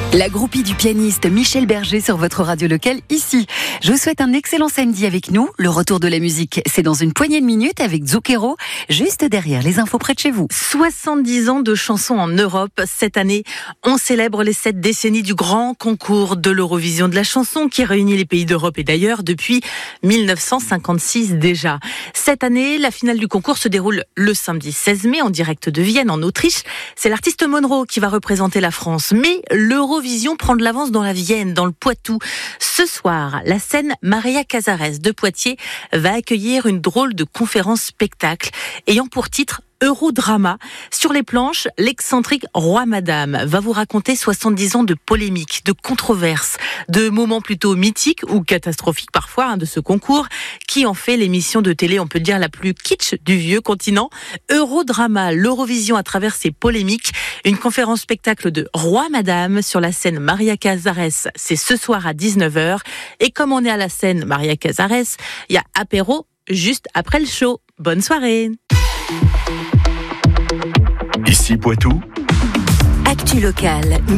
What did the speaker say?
La groupie du pianiste Michel Berger sur votre radio locale ici. Je vous souhaite un excellent samedi avec nous. Le retour de la musique, c'est dans une poignée de minutes avec Zucchero, juste derrière les infos près de chez vous. 70 ans de chansons en Europe. Cette année, on célèbre les 7 décennies du grand concours de l'Eurovision de la chanson qui réunit les pays d'Europe et d'ailleurs depuis 1956 déjà. Cette année, la finale du concours se déroule le samedi 16 mai en direct de Vienne en Autriche. C'est l'artiste Monroe qui va représenter la France. Mais l'Eurovision prend de l'avance dans la Vienne, dans le Poitou. Ce soir, la scène Maria Casares de Poitiers va accueillir une drôle de conférence-spectacle ayant pour titre Eurodrama. Sur les planches, l'excentrique Roi Madame va vous raconter 70 ans de polémiques, de controverses, de moments plutôt mythiques ou catastrophiques parfois de ce concours qui en fait l'émission de télé, on peut dire, la plus kitsch du vieux continent. Eurodrama, l'Eurovision à travers ses polémiques. Une conférence spectacle de Roi Madame sur la scène Maria Casares. C'est ce soir à 19h. Et comme on est à la scène Maria Casares, il y a apéro juste après le show. Bonne soirée. Ici Poitou. Actu locale.